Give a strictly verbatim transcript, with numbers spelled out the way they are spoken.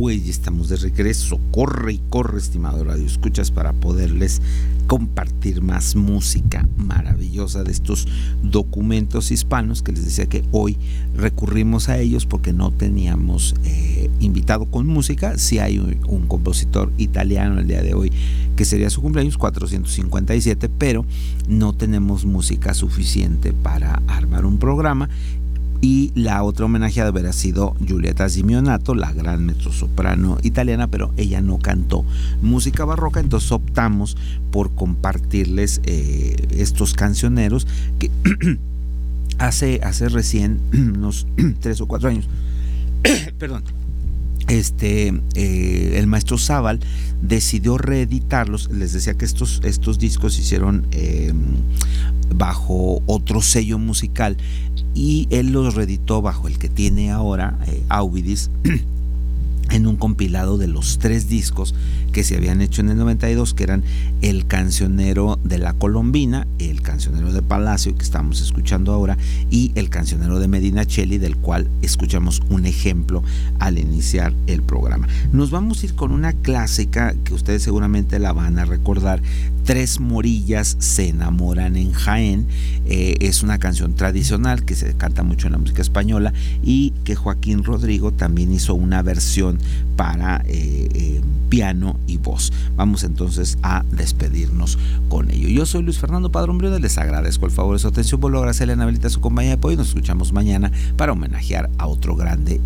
Pues ya estamos de regreso. Corre y corre, estimado radio escuchas, para poderles compartir más música maravillosa de estos documentos hispanos que les decía que hoy recurrimos a ellos porque no teníamos eh, invitado con música. Sí hay un, un compositor italiano el día de hoy que sería su cumpleaños cuatrocientos cincuenta y siete, pero no tenemos música suficiente para armar un programa. Y la otra homenajeada hubiera sido Giulietta Simeonato, la gran mezzosoprano italiana, pero ella no cantó música barroca, entonces optamos por compartirles eh, estos cancioneros que hace, hace recién unos tres o cuatro años, perdón, este eh, el maestro Zabal decidió reeditarlos. Les decía que estos, estos discos se hicieron eh, bajo otro sello musical y él los reeditó bajo el que tiene ahora, eh, Auvidis, en un compilado de los tres discos que se habían hecho en el noventa y dos, que eran El Cancionero de la Colombina, El Cancionero de Palacio, que estamos escuchando ahora, y El Cancionero de Medinaceli, del cual escuchamos un ejemplo al iniciar el programa. Nos vamos a ir con una clásica que ustedes seguramente la van a recordar, Tres Morillas se enamoran en Jaén. Eh, es una canción tradicional que se canta mucho en la música española y que Joaquín Rodrigo también hizo una versión para eh, eh, piano y voz. Vamos entonces a despedirnos con ello. Yo soy Luis Fernando Padrón Briones, les agradezco el favor de su atención. Vuelvo a agradecerle a Anabelita su compañía de apoyo y nos escuchamos mañana para homenajear a otro grande